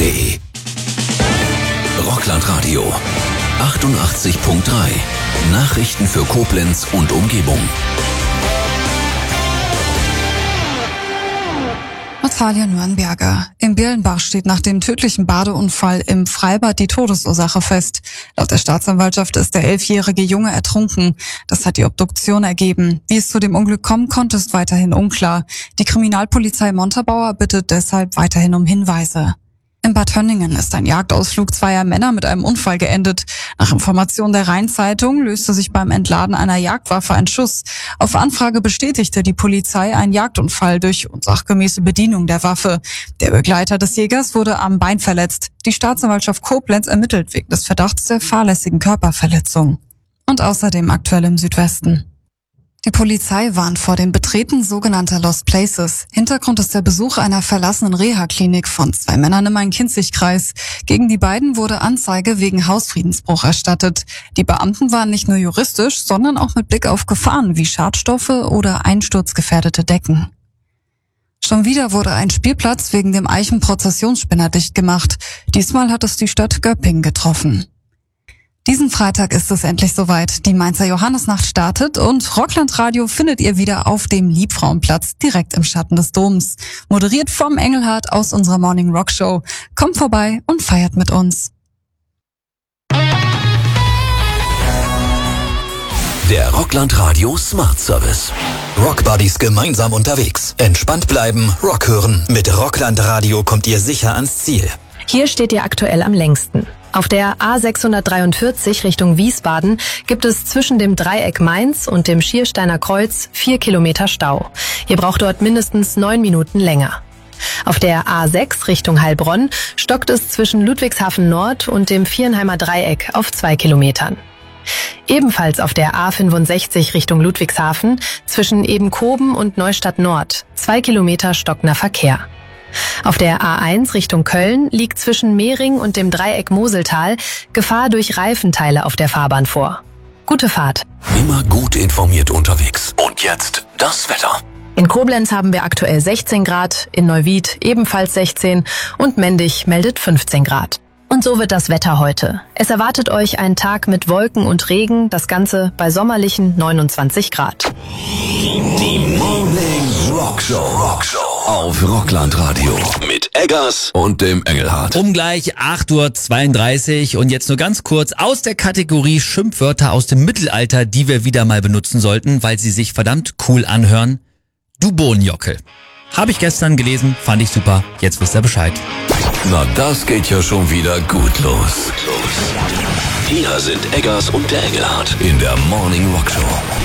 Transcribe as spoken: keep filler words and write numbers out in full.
de. Rockland-Radio achtundachtzig Komma drei. Nachrichten für Koblenz und Umgebung. Natalia Nürnberger. In Birlenbach steht nach dem tödlichen Badeunfall im Freibad die Todesursache fest. Laut der Staatsanwaltschaft ist der elfjährige Junge ertrunken. Das hat die Obduktion ergeben. Wie es zu dem Unglück kommen konnte, ist weiterhin unklar. Die Kriminalpolizei Montabaur bittet deshalb weiterhin um Hinweise. In Bad Hönningen ist ein Jagdausflug zweier Männer mit einem Unfall geendet. Nach Informationen der Rhein-Zeitung löste sich beim Entladen einer Jagdwaffe ein Schuss. Auf Anfrage bestätigte die Polizei einen Jagdunfall durch unsachgemäße Bedienung der Waffe. Der Begleiter des Jägers wurde am Bein verletzt. Die Staatsanwaltschaft Koblenz ermittelt wegen des Verdachts der fahrlässigen Körperverletzung. Und außerdem aktuell im Südwesten. Die Polizei warnt vor dem Betreten sogenannter Lost Places. Hintergrund ist der Besuch einer verlassenen Reha-Klinik von zwei Männern im Main-Kinzig-Kreis. Gegen die beiden wurde Anzeige wegen Hausfriedensbruch erstattet. Die Beamten waren nicht nur juristisch, sondern auch mit Blick auf Gefahren wie Schadstoffe oder einsturzgefährdete Decken. Schon wieder wurde ein Spielplatz wegen dem Eichenprozessionsspinner dicht gemacht. Diesmal hat es die Stadt Göppingen getroffen. Diesen Freitag ist es endlich soweit. Die Mainzer Johannesnacht startet und Rockland Radio findet ihr wieder auf dem Liebfrauenplatz direkt im Schatten des Doms. Moderiert vom Engelhardt aus unserer Morning Rock Show. Kommt vorbei und feiert mit uns. Der Rockland Radio Smart Service. Rock Buddies gemeinsam unterwegs. Entspannt bleiben, Rock hören. Mit Rockland Radio kommt ihr sicher ans Ziel. Hier steht ihr aktuell am längsten. Auf der A sechshundertdreiundvierzig Richtung Wiesbaden gibt es zwischen dem Dreieck Mainz und dem Schiersteiner Kreuz vier Kilometer Stau. Ihr braucht dort mindestens neun Minuten länger. Auf der A sechs Richtung Heilbronn stockt es zwischen Ludwigshafen Nord und dem Vierenheimer Dreieck auf zwei Kilometern. Ebenfalls auf der A fünfundsechzig Richtung Ludwigshafen zwischen Ebenkoben und Neustadt Nord zwei Kilometer stockender Verkehr. Auf der A eins Richtung Köln liegt zwischen Mehring und dem Dreieck Moseltal Gefahr durch Reifenteile auf der Fahrbahn vor. Gute Fahrt. Immer gut informiert unterwegs. Und jetzt das Wetter. In Koblenz haben wir aktuell sechzehn Grad, in Neuwied ebenfalls sechzehn und Mendig meldet fünfzehn Grad. Und so wird das Wetter heute. Es erwartet euch ein Tag mit Wolken und Regen, das Ganze bei sommerlichen neunundzwanzig Grad. Die Morning Rock Show. Rock Show auf Rockland Radio mit Eggers und dem Engelhardt. Um gleich acht Uhr zweiunddreißig und jetzt nur ganz kurz aus der Kategorie Schimpfwörter aus dem Mittelalter, die wir wieder mal benutzen sollten, weil sie sich verdammt cool anhören. Du Bohnenjockel. Habe ich gestern gelesen, fand ich super. Jetzt wisst ihr Bescheid. Na, das geht ja schon wieder gut los. Hier sind Eggers und der Engelhardt in der Morning Rock Show.